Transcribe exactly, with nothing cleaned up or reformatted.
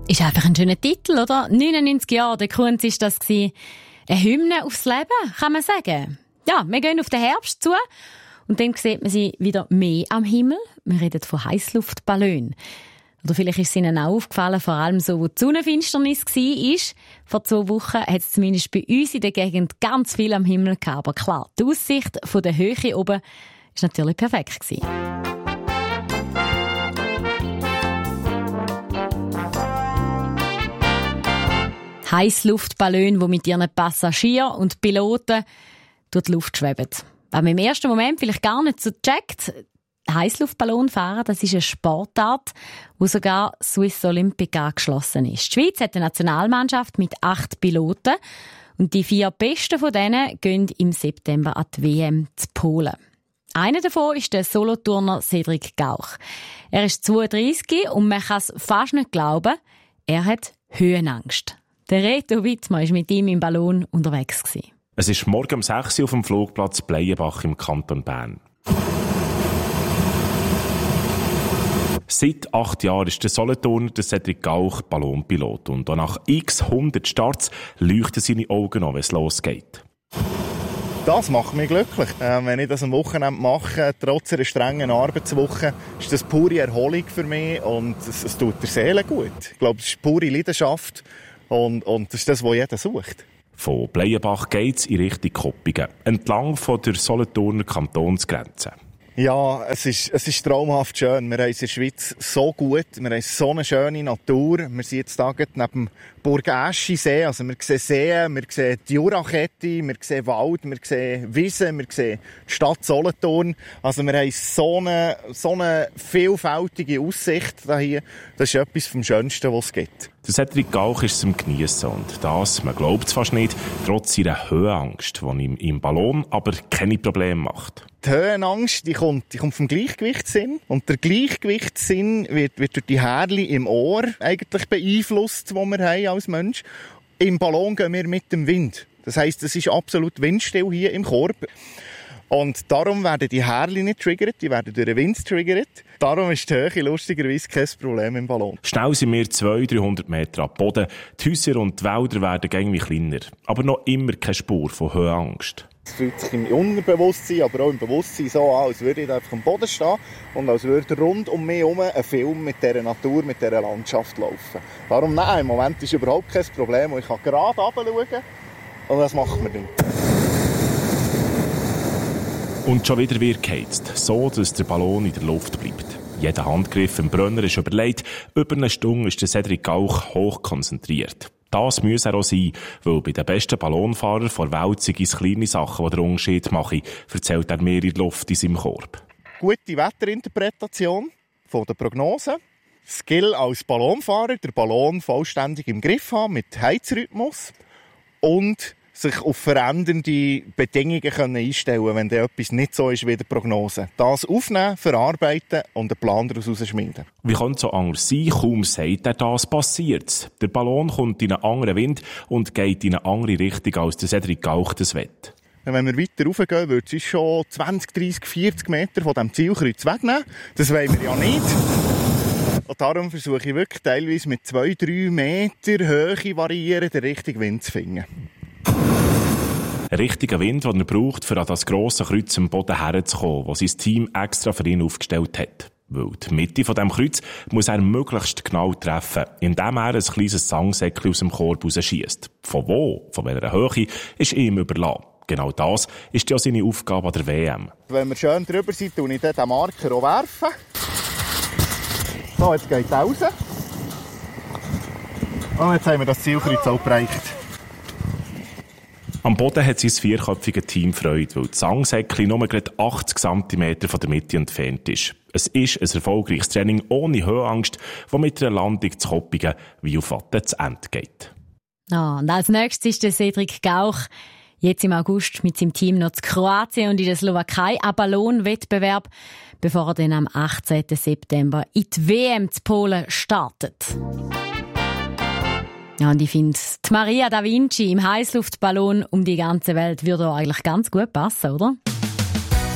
Ist einfach ein schöner Titel, oder? neunundneunzig Jahre, der Kunz ist das gewesen. Eine Hymne aufs Leben, kann man sagen. Ja, wir gehen auf den Herbst zu und dann sieht man sie wieder mehr am Himmel. Wir reden von Heissluftballonen. Oder vielleicht ist es Ihnen auch aufgefallen, vor allem so, wo die Sonnenfinsternis war. Vor zwei Wochen hat es zumindest bei uns in der Gegend ganz viel am Himmel gehabt. Aber klar, die Aussicht von der Höhe oben war natürlich perfekt gewesen. Heissluftballone, die mit ihren Passagieren und Piloten durch die Luft schweben. Was man im ersten Moment vielleicht gar nicht so checkt, Heissluftballon fahren, das ist eine Sportart, wo sogar Swiss Olympic angeschlossen ist. Die Schweiz hat eine Nationalmannschaft mit acht Piloten und die vier besten von denen gehen im September an die W M zu Polen. Einer davon ist der Solothurner Cedric Gauch. Er ist zweiunddreissig und man kann es fast nicht glauben, er hat Höhenangst. Der Reto Wittmann war mit ihm im Ballon unterwegs. Es ist morgen um sechs Uhr auf dem Flugplatz Bleienbach im Kanton Bern. Seit acht Jahren ist der Solothurner der Cedric Gauch Ballonpilot und auch nach x hundert Starts leuchten seine Augen an, wenn es losgeht. Das macht mich glücklich. Ähm, wenn ich das am Wochenende mache, trotz einer strengen Arbeitswoche, ist das pure Erholung für mich und es, es tut der Seele gut. Ich glaube, es ist pure Leidenschaft und, und das ist das, was jeder sucht. Von Bleienbach geht es in Richtung Koppingen, entlang von der Solothurner Kantonsgrenze. Ja, es ist, es ist traumhaft schön. Wir haben es in der Schweiz so gut. Wir haben so eine schöne Natur. Wir sind jetzt hier neben dem Burg-Eschi-See. Also wir sehen Seen, wir sehen die Jurakette, wir sehen Wald, wir sehen Wiesen, wir sehen die Stadt Solothurn. Also wir haben so eine, so eine vielfältige Aussicht hier. Das ist etwas vom Schönsten, was es gibt. Der Cedric Gauch ist zum Geniessen und das, man glaubt es fast nicht, trotz seiner Höhenangst, die ihm im Ballon aber keine Probleme macht. Die Höhenangst, die kommt, die kommt vom Gleichgewichtssinn. Und der Gleichgewichtssinn wird, wird durch die Härchen im Ohr eigentlich beeinflusst, die wir haben als Mensch. Im Ballon gehen wir mit dem Wind. Das heisst, es ist absolut windstill hier im Korb. Und darum werden die Härchen nicht triggert, die werden durch den Wind triggert. Darum ist die Höhe lustigerweise kein Problem im Ballon. Schnell sind wir zweihundert, dreihundert Meter am Boden. Die Häuser und die Wälder werden irgendwie kleiner. Aber noch immer keine Spur von Höhenangst. Es fühlt sich im Unterbewusstsein, aber auch im Bewusstsein so an, als würde ich einfach am Boden stehen und als würde rund um mich herum ein Film mit dieser Natur, mit dieser Landschaft laufen. Darum, nein, im Moment ist überhaupt kein Problem. Ich kann gerade runterschauen und das macht mir nicht. Und schon wieder wird geheizt, so dass der Ballon in der Luft bleibt. Jeder Handgriff im Brenner ist überlegt. Über eine Stunde ist der Cedric Gauch hoch konzentriert. Das muss er auch sein, weil bei den besten Ballonfahrern vor Welt sind es kleine Sachen, die den Unterschied machen, erzählt er mir in der Luft in seinem Korb. Gute Wetterinterpretation von der Prognose. Skill als Ballonfahrer, der Ballon vollständig im Griff haben mit Heizrhythmus und sich auf verändernde Bedingungen können einstellen können, wenn da etwas nicht so ist wie die Prognose. Das aufnehmen, verarbeiten und einen Plan daraus schmieden. Wie könnte es so anders sein? Kaum sagt er, das passiert. Der Ballon kommt in einen anderen Wind und geht in eine andere Richtung, als der Cedric Gauch das will. Wenn wir weiter raufgehen, würde es uns schon zwanzig, dreissig, vierzig Meter von diesem Zielkreuz wegnehmen. Das wollen wir ja nicht. Und darum versuche ich wirklich teilweise mit zwei, drei Meter Höhe variieren, den richtigen Wind zu finden. Ein richtiger Wind, den er braucht, um an das grosse Kreuz am Boden herzukommen, das sein Team extra für ihn aufgestellt hat. Weil die Mitte von diesem Kreuz muss er möglichst genau treffen, indem er ein kleines Sangsäckchen aus dem Korb rausschiesst. Von wo, von welcher Höhe, ist ihm überlassen. Genau das ist ja seine Aufgabe an der W M. Wenn wir schön drüber sind, werfe ich den Marker auch werfen. So, jetzt geht er raus. Und jetzt haben wir das Zielkreuz auch bereicht. Am Boden hat sein vierköpfiges Team Freude, weil das Sangsäckchen nur gerade achtzig Zentimeter von der Mitte entfernt ist. Es ist ein erfolgreiches Training ohne Höhenangst, das mit einer Landung zu Koppingen wie auf Watte zu Ende geht. Oh, und als nächstes ist der Cedric Gauch jetzt im August mit seinem Team noch zu Kroatien und in der Slowakei am Ballonwettbewerb, bevor er dann am achtzehnten September in die W M zu Polen startet. Ja, und ich finde, die Maria da Vinci im Heissluftballon um die ganze Welt würde eigentlich ganz gut passen, oder?